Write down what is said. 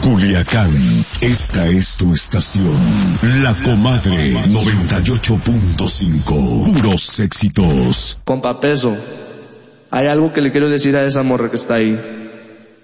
Culiacán, esta es tu estación. La Comadre 98.5. Puros éxitos. Compa Peso, hay algo que le quiero decir a esa morra que está ahí.